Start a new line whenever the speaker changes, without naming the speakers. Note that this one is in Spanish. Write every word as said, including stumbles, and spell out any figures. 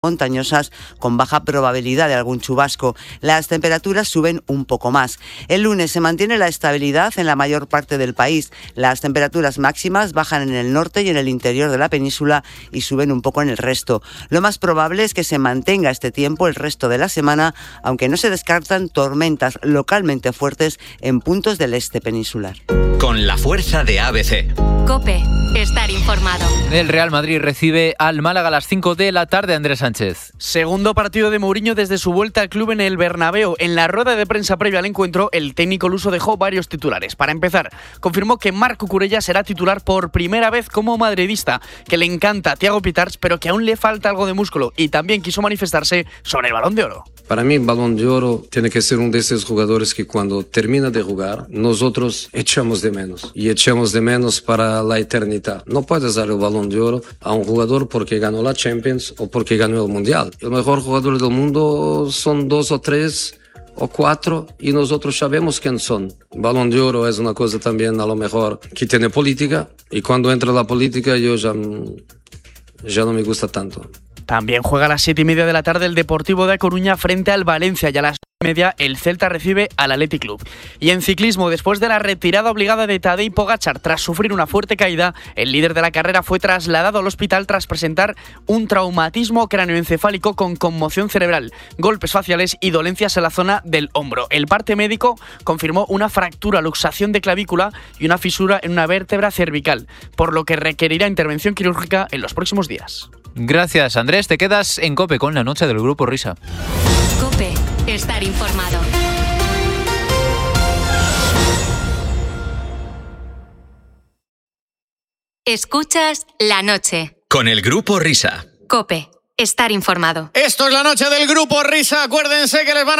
montañosas con baja probabilidad de algún chubasco. Las temperaturas suben un poco más. El lunes se mantiene la estabilidad en la mayor parte del país. Las temperaturas máximas bajan en el norte y en el interior de la península y suben un poco en el resto. Lo más probable es que se mantenga este tiempo el resto de la semana, aunque no se descartan tormentas localmente fuertes en puntos del este peninsular.
Con la fuerza de A B C.
COPE. Estar informado.
El Real Madrid recibe al Málaga a las cinco de la tarde. Andrés Sánchez.
Segundo partido de Mourinho desde su vuelta al club en el Bernabéu. En la rueda de prensa previa al encuentro, el técnico luso dejó varios titulares. Para empezar, confirmó que Marc Cucurella será titular por primera vez como madridista, que le encanta Thiago Pitarch, pero que aún le falta algo de músculo, y también quiso manifestarse sobre el Balón de Oro.
Para mí, el Balón de Oro tiene que ser uno de esos jugadores que cuando termina de jugar, nosotros echamos de menos. Y echamos de menos para la eternidad. No puedes dar el Balón de Oro a un jugador porque ganó la Champions o porque ganó el Mundial. El mejor jugador del mundo son dos o tres o cuatro y nosotros sabemos quién son. Balón de Oro es una cosa también a lo mejor que tiene política. Y cuando entra la política yo ya, ya no me gusta tanto.
También juega a las siete y media de la tarde el Deportivo de A Coruña frente al Valencia, y a las nueve y media el Celta recibe al Athletic Club. Y en ciclismo, después de la retirada obligada de Tadej Pogačar tras sufrir una fuerte caída, el líder de la carrera fue trasladado al hospital tras presentar un traumatismo cráneoencefálico con conmoción cerebral, golpes faciales y dolencias en la zona del hombro. El parte médico confirmó una fractura, luxación de clavícula y una fisura en una vértebra cervical, por lo que requerirá intervención quirúrgica en los próximos días.
Gracias, Andrés. Te quedas en COPE con la noche del Grupo Risa.
COPE. Estar informado. Escuchas La Noche.
Con el Grupo Risa.
COPE. Estar informado.
Esto es La Noche del Grupo Risa. Acuérdense que les van a